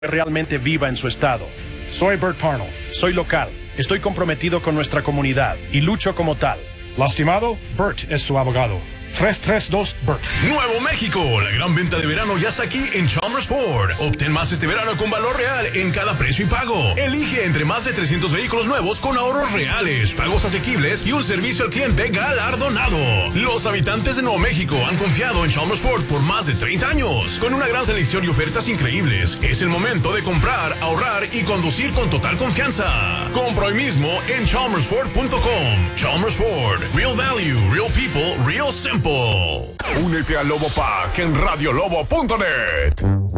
realmente viva en su estado. Soy Bert Parnell. Soy local, estoy comprometido con nuestra comunidad y lucho como tal. Lastimado, Bert es su abogado. 332-BERT. Nuevo México, la gran venta de verano ya está aquí en Chalmers Ford. Obtén más este verano con valor real en cada precio y pago. Elige entre más de 300 vehículos nuevos con ahorros reales, pagos asequibles y un servicio al cliente galardonado. Los habitantes de Nuevo México han confiado en Chalmers Ford por más de 30 años. Con una gran selección y ofertas increíbles, es el momento de comprar, ahorrar y conducir con total confianza. Compra hoy mismo en chalmersford.com. Chalmers Ford, real value, real people, real simple. Únete a Lobo Pack en radiolobo.net.